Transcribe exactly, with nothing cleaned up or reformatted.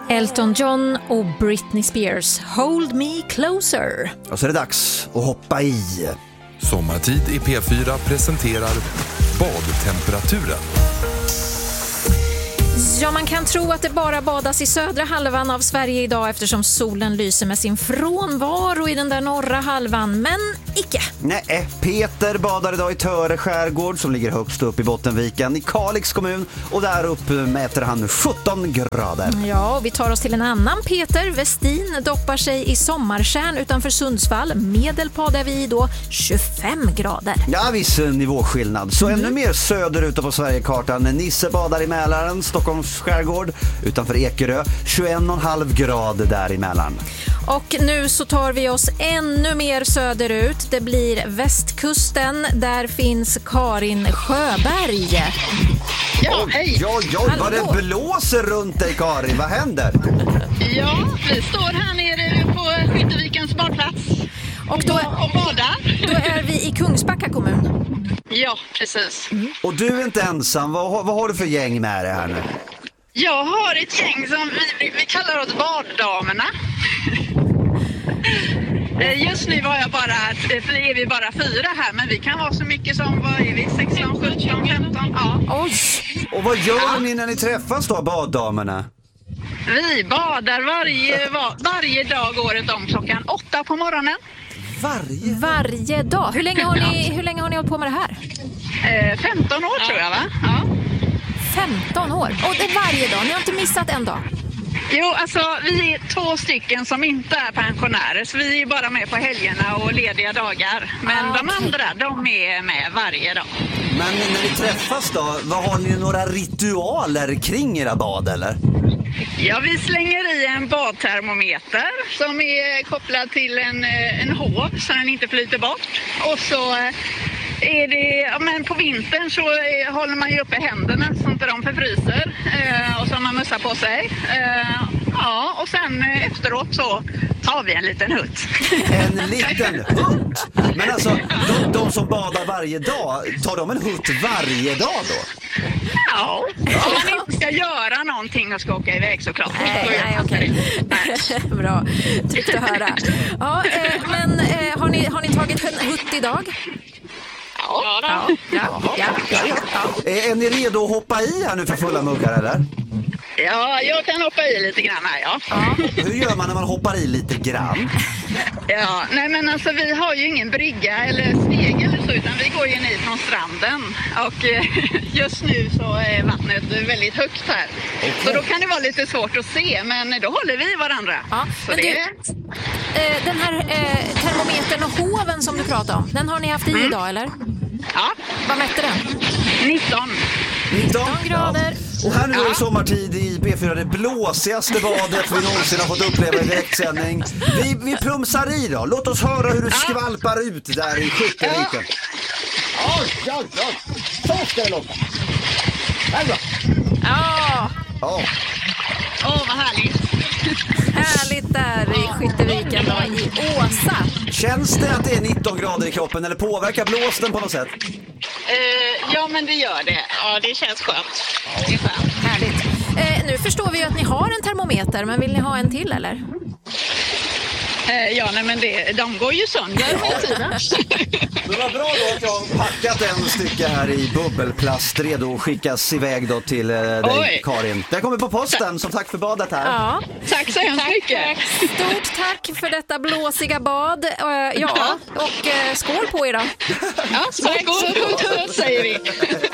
Elton John och Britney Spears, Hold Me Closer. Och så är det dags att hoppa i. Sommartid i P fyra presenterar badtemperaturen. Ja, man kan tro att det bara badas i södra halvan av Sverige idag eftersom solen lyser med sin frånvaro i den där norra halvan, men icke. Nej, Peter badar idag i Töre skärgård som ligger högst upp i Bottenviken i Kalix kommun och där uppe mäter han sjutton grader. Ja, och vi tar oss till en annan Peter. Westin doppar sig i Sommartjärn utanför Sundsvall. Medelpad är vi då tjugofem grader. Ja, viss nivåskillnad. Så mm. ännu mer söderut på Sverigekartan. Nisse badar i Mälaren, Stockholms skärgård utanför Ekerö, tjugoen komma fem grader där i Mälaren. Och nu så tar vi oss ännu mer söderut. Det blir västkusten. Där finns Karin Sjöberg. Ja, hej. Ja, ja, vad det blåser runt dig, Karin. Vad händer? Ja, vi står här nere på Skyttevikens badplats. Och då, och badar. Då är vi i Kungsbacka kommun. Ja, precis. Mm. Och du är inte ensam. Vad, vad har du för gäng med dig här nu? Jag har ett gäng som vi, vi kallar oss baddamerna. Just nu var jag bara, är vi bara fyra här, men vi kan vara så mycket som, vad är vi, sexton, sjutton, femton, ja. Oj! Och vad gör ja. ni när ni träffas då, baddamerna? Vi badar varje, varje dag året om klockan åtta på morgonen. Varje, varje dag? Hur länge har ni, hur länge har ni hållit på med det här? Eh, femton år tror jag, va? Ja. femton år? Och det är varje dag? Ni har inte missat en dag? Jo, alltså vi är två stycken som inte är pensionärer, så vi är bara med på helgerna och lediga dagar. Men ah, de andra, de är med varje dag. Men när ni träffas då, vad har ni några ritualer kring era bad eller? Ja, vi slänger i en badtermometer som är kopplad till en, en håv så den inte flyter bort. Och så är det, ja, men på vintern så är, håller man ju uppe händerna så inte de förfryser. Eh, och så har man mössa på sig. Eh, ja, och sen efteråt så tar vi en liten hutt. En liten hutt? Men alltså, de, de som badar varje dag, tar de en hutt varje dag då? Ja, om man inte ska göra någonting och ska åka iväg såklart. Nej, nej, okej. Bra, tryggt att höra. Ja, eh, men eh, har, ni, har ni tagit en hutt idag? Ja, ja, ja, ja, ja, ja. Är ni redo att hoppa i här nu för fulla muggar eller? Ja, jag kan hoppa i lite grann här, ja. ja. Hur gör man när man hoppar i lite grann? Ja, nej men alltså vi har ju ingen brygga eller steg eller så, utan vi går ju ner från stranden. Och just nu så är vattnet väldigt högt här. Okay. Så då kan det vara lite svårt att se, men då håller vi varandra. Ja, så det... du, eh, den här eh, termometern och hoven som du pratade om, den har ni haft i mm. idag eller? Ja. Vad mätte den? nitton. nitton grader. Ja. Och här nu är det sommartid i P fyra, det blåsigaste badet vi någonsin har fått uppleva i direktsändning. Vi, vi plumsar i då. Låt oss höra hur det skvalpar ut där i Skytteviken. Oj, oj, oj. Så ska det låta. Här då. Ja. Ja. Åh, vad härligt. Härligt där i Skytteviken då, i Åsa. Känns det att det är nitton grader i kroppen eller påverkar blåsten på något sätt? Uh, ja, men det gör det. Ja, det känns skönt. Det är skönt. Härligt. Eh, nu förstår vi ju att ni har en termometer, men vill ni ha en till eller? Uh, ja, nej, men det, de går ju sönder med tiden. Det var bra då att jag har packat en stycke här i bubbelplast redo att skickas iväg då till eh, dig, Oj. Karin. Den kommer på posten, som tack för badet här. Ja. Tack så hemskt mycket. Stort tack för detta blåsiga bad. Uh, ja, och uh, skål på er då. Ja, skål, skål, skål, säger vi.